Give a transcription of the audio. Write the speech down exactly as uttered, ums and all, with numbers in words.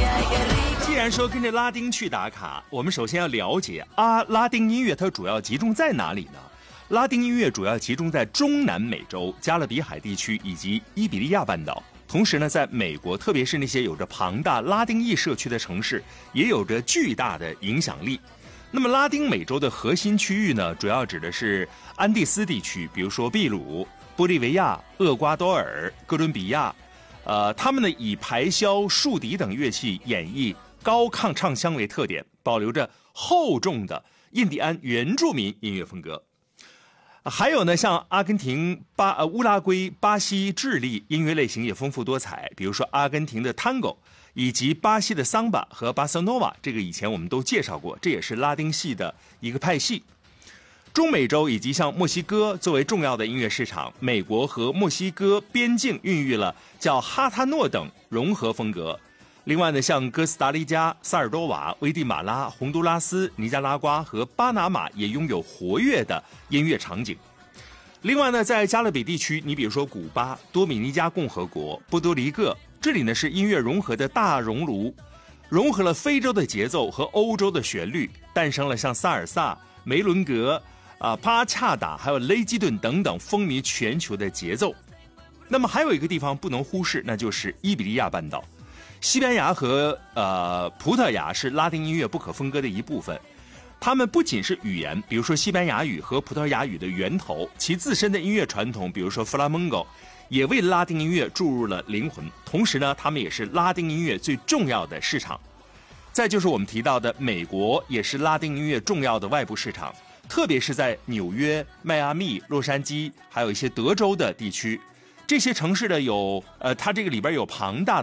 既然说跟着拉丁去打卡，我们首先要了解啊，拉丁音乐它主要集中在哪里呢？拉丁音乐主要集中在中南美洲、加勒比海地区以及伊比利亚半岛。同时呢，在美国，特别是那些有着庞大拉丁裔社区的城市，也有着巨大的影响力。那么，拉丁美洲的核心区域呢，主要指的是安第斯地区，比如说秘鲁、玻利维亚、厄瓜多尔、哥伦比亚，呃，他们呢以排箫、竖笛等乐器演绎高亢唱腔为特点，保留着厚重的印第安原住民音乐风格。还有呢，像阿根廷、巴呃乌拉圭、巴西、智利，音乐类型也丰富多彩。比如说阿根廷的 Tango， 以及巴西的桑巴和巴塞诺瓦，这个以前我们都介绍过，这也是拉丁系的一个派系。中美洲以及像墨西哥作为重要的音乐市场，美国和墨西哥边境孕育了叫哈塔诺等融合风格。另外呢，像哥斯达黎加、萨尔多瓦、危地马拉、洪都拉斯、尼加拉瓜和巴拿马也拥有活跃的音乐场景。另外呢，在加勒比地区，你比如说古巴、多米尼加共和国、波多黎各，这里呢是音乐融合的大熔炉，融合了非洲的节奏和欧洲的旋律，诞生了像萨尔萨、梅伦格、啊巴恰达，还有雷基顿等等风靡全球的节奏。那么还有一个地方不能忽视，那就是伊比利亚半岛。西班牙和呃葡萄牙是拉丁音乐不可分割的一部分，它们不仅是语言，比如说西班牙语和葡萄牙语的源头，其自身的音乐传统，比如说弗拉门戈，也为拉丁音乐注入了灵魂。同时呢，它们也是拉丁音乐最重要的市场。再就是我们提到的美国，也是拉丁音乐重要的外部市场，特别是在纽约、迈阿密、洛杉矶，还有一些德州的地区。这些城市的有呃，它这个里边有庞大的